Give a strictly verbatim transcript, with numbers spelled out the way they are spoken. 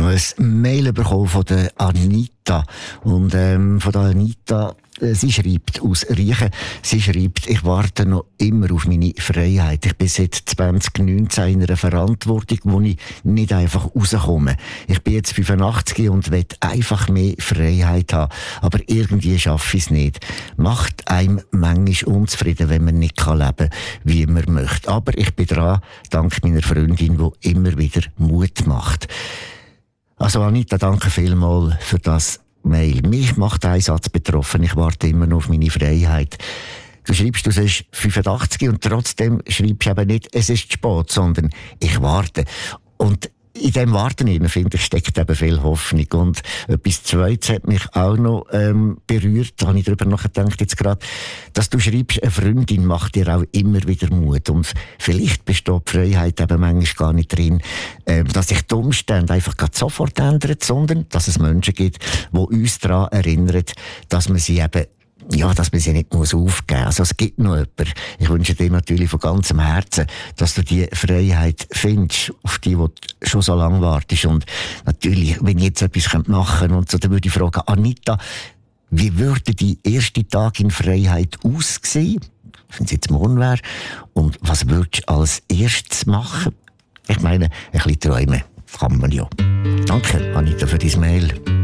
noch ein Mail bekommen von der Anita. Und ähm, von der Anita, äh, sie schreibt aus Riechen, sie schreibt, ich warte noch immer auf meine Freiheit. Ich bin seit zwanzig neunzehn in einer Verantwortung, wo ich nicht einfach rauskomme. Ich bin jetzt fünfundachtzig und will einfach mehr Freiheit haben. Aber irgendwie schaffe ich es nicht. Macht einem manchmal unzufrieden, wenn man nicht leben kann, wie man möchte. Aber ich bin dran, dank meiner Freundin, die immer wieder Mut macht. Also Anita, danke vielmals für das Mail. Mich macht ein Satz betroffen. Ich warte immer noch auf meine Freiheit. Du schreibst, du bist fünfundachtzig und trotzdem schreibst du eben nicht, es ist spät, sondern ich warte. Und in diesem Warten, finde ich, steckt eben viel Hoffnung. Und etwas Zweites hat mich auch noch ähm, berührt, da habe ich darüber nachgedacht jetzt gerade, dass du schreibst, eine Freundin macht dir auch immer wieder Mut. Und vielleicht besteht die Freiheit eben manchmal gar nicht drin, ähm, dass sich die Umstände einfach gerade sofort ändern, sondern dass es Menschen gibt, die uns daran erinnern, dass man sie eben ja, dass man sie nicht muss aufgeben muss. Also es gibt noch jemanden. Ich wünsche dir natürlich von ganzem Herzen, dass du die Freiheit findest, auf die, die du schon so lange wartest. Und natürlich, wenn ich jetzt etwas machen könnte, und so, dann würde ich fragen, Anita, wie würde dein erster Tag in Freiheit aussehen, wenn es jetzt morgen wäre? Und was würdest du als erstes machen? Ich meine, ein bisschen träumen kann man ja. Danke, Anita, für dein Mail.